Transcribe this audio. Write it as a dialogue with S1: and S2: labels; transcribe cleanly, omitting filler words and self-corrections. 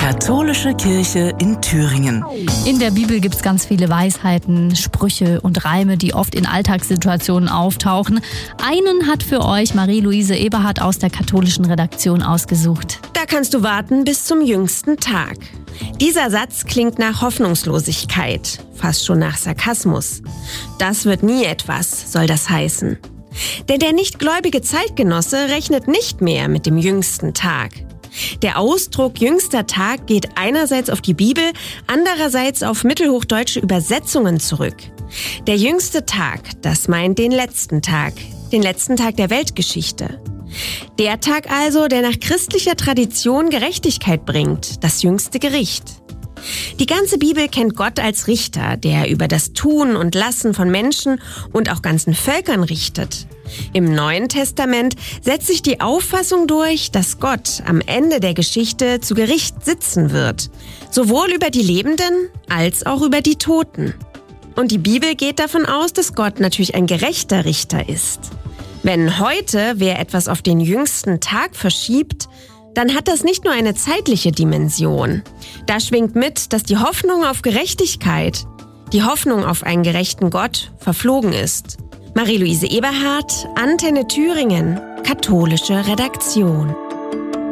S1: Katholische Kirche in Thüringen.
S2: In der Bibel gibt es ganz viele Weisheiten, Sprüche und Reime, die oft in Alltagssituationen auftauchen. Einen hat für euch Marie-Louise Eberhardt aus der katholischen Redaktion ausgesucht.
S3: Da kannst du warten bis zum jüngsten Tag. Dieser Satz klingt nach Hoffnungslosigkeit, fast schon nach Sarkasmus. Das wird nie etwas, soll das heißen. Denn der nichtgläubige Zeitgenosse rechnet nicht mehr mit dem jüngsten Tag. Der Ausdruck jüngster Tag geht einerseits auf die Bibel, andererseits auf mittelhochdeutsche Übersetzungen zurück. Der jüngste Tag, das meint den letzten Tag der Weltgeschichte. Der Tag also, der nach christlicher Tradition Gerechtigkeit bringt, das jüngste Gericht. Die ganze Bibel kennt Gott als Richter, der über das Tun und Lassen von Menschen und auch ganzen Völkern richtet. Im Neuen Testament setzt sich die Auffassung durch, dass Gott am Ende der Geschichte zu Gericht sitzen wird, sowohl über die Lebenden als auch über die Toten. Und die Bibel geht davon aus, dass Gott natürlich ein gerechter Richter ist. Wenn heute wer etwas auf den jüngsten Tag verschiebt, dann hat das nicht nur eine zeitliche Dimension. Da schwingt mit, dass die Hoffnung auf Gerechtigkeit, die Hoffnung auf einen gerechten Gott verflogen ist. Marie-Louise Eberhardt, Antenne Thüringen, katholische Redaktion.